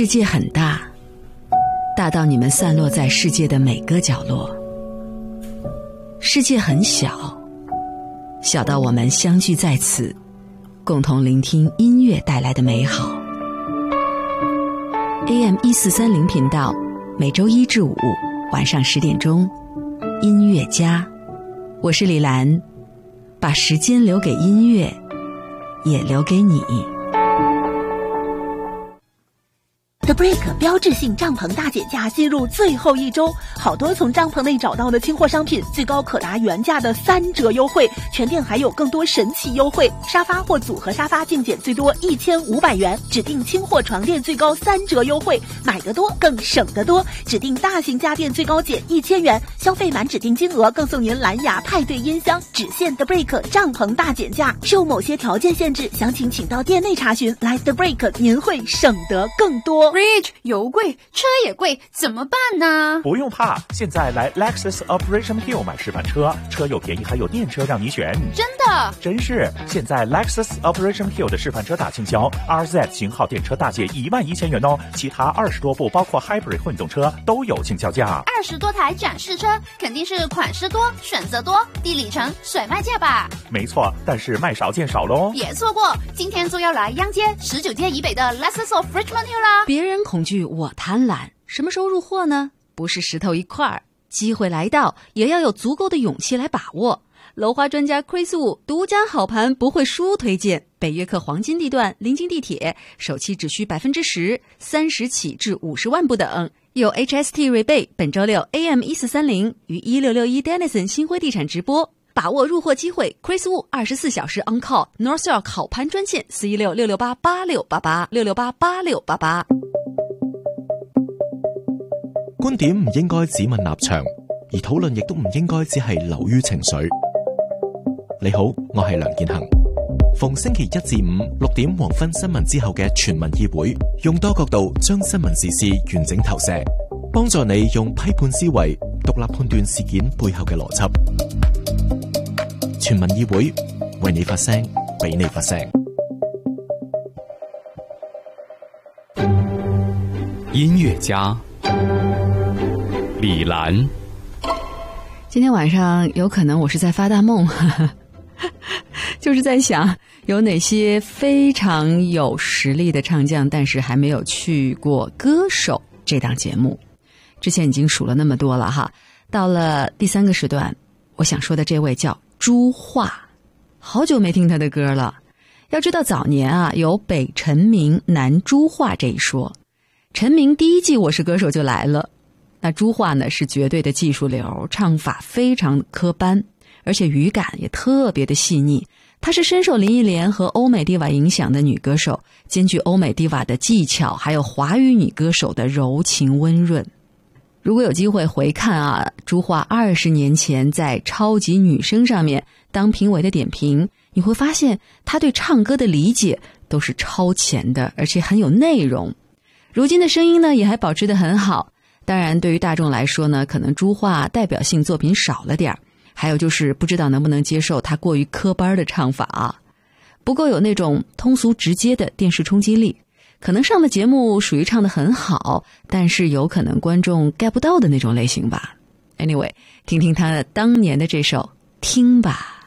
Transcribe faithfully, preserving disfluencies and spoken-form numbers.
世界很大，大到你们散落在世界的每个角落；世界很小，小到我们相聚在此，共同聆听音乐带来的美好。A M 一四三零频道，每周一至五晚上十点钟，音乐家，我是李兰，把时间留给音乐，也留给你。 The Break 标志性帐篷大减价进入最后一周，好多从帐篷内找到的清货商品，最高可达原价的三折优惠，全店还有更多神奇优惠，沙发或组合沙发净减最多一千五百元，指定清货床垫最高三折优惠，买得多更省得多，指定大型家电最高减一千元，消费满指定金额更送您蓝牙派对音箱，只限 The Break 帐篷大减价，受某些条件限制，详情请到店内查询。来 The Break 您会省得更多。 Rich， 油贵，车也贵，怎么办呢？ 不用怕，现在来 Lexus Operation Hill 买示范车，车又便宜还有电车让你选。 真的？ 真是！现在 Lexus Operation Hill 的示范车大倾销 ，R Z 型号电车大减一万一千元哦，其他二十多部包括 Hybrid 混动车都有倾销价。 二十多台展示车，肯定是款式多、选择多、低里程、甩卖价吧？ 没错，但是卖少见少喽。 别错过，今天就要来央街十九街以北的 Lexus of Richmond Hill 啦！ 别人恐惧，我贪婪。什么时候入货呢？不是石头一块儿，机会来到，也要有足够的勇气来把握。楼花专家 Chris Wu 独家好盘不会输推荐，北约克黄金地段，临近地铁，首期只需百分之十，三十起至五十万不等。有 H S T rebate， 本周六 A M 一四三零于一六六一 Denison 新辉地产直播。把握入货机会 ，Chris Wu 二十四小时 on call， North York 好盘专线四一六六六八八六八八六六八八六八八。 觀點唔應該只問立場，而討論亦都唔應該只係流於情緒。你好，我係梁建恒。逢星期一至五六點黃昏新聞之後嘅全民議會，用多角度將新聞時事完整投射，幫助你用批判思維獨立判斷事件背後嘅邏輯。全民議會，為你發聲，俾你發聲。 音樂家李蘭， 今天晚上有可能我是在發大夢，就是在想有哪些非常有實力的唱將，但是還沒有去過歌手這檔節目。之前已經數了那麼多了哈，到了第三個時段，我想說的這位叫朱桦，好久沒聽他的歌了。要知道早年啊，有北陳明南朱桦這一說。陳明第一季我是歌手就來了，那朱桦呢是絕對的技術流，唱法非常科班，而且語感也特別的細膩。她是深受林憶蓮和歐美 diva 影響的女歌手，兼具歐美 diva 的技巧，還有華語女歌手的柔情溫潤。如果有機會回看啊，朱桦二十年前在超級女聲上面當評委的點評，你會發現她對唱歌的理解都是超前的，而且很有內容。如今的聲音呢也還保持得很好，當然對於大眾來說呢，可能朱桦代表性作品少了點，還有就是不知道能不能接受她過於科班的唱法啊，不夠有那種通俗直接的電視衝擊力。可能上的節目屬於唱得很好，但是有可能觀眾 get 不到的那種類型吧。Anyway， 聽聽他當年的這首《聽吧》。